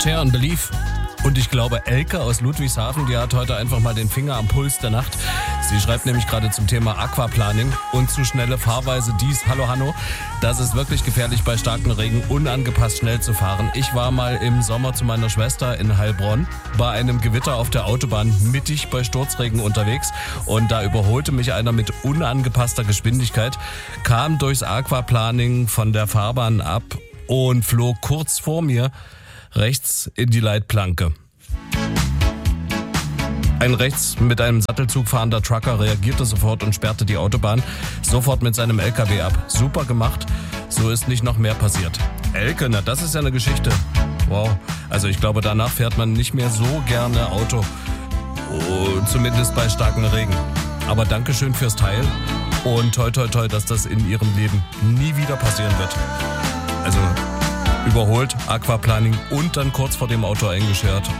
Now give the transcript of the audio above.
Share and Believe. Und ich glaube, Elke aus Ludwigshafen, die hat heute einfach mal den Finger am Puls der Nacht. Sie schreibt nämlich gerade zum Thema Aquaplaning und zu schnelle Fahrweise dies. Hallo Hanno, das ist wirklich gefährlich bei starkem Regen, unangepasst schnell zu fahren. Ich war mal im Sommer zu meiner Schwester in Heilbronn bei einem Gewitter auf der Autobahn mittig bei Sturzregen unterwegs und da überholte mich einer mit unangepasster Geschwindigkeit, kam durchs Aquaplaning von der Fahrbahn ab und flog kurz vor mir rechts in die Leitplanke. Ein rechts mit einem Sattelzug fahrender Trucker reagierte sofort und sperrte die Autobahn sofort mit seinem LKW ab. Super gemacht, so ist nicht noch mehr passiert. Elke, na das ist ja eine Geschichte. Wow, also ich glaube, danach fährt man nicht mehr so gerne Auto. Oh, zumindest bei starkem Regen. Aber Dankeschön fürs Teil und toi toi toi, dass das in Ihrem Leben nie wieder passieren wird. Also überholt, Aquaplaning und dann kurz vor dem Auto eingeschert.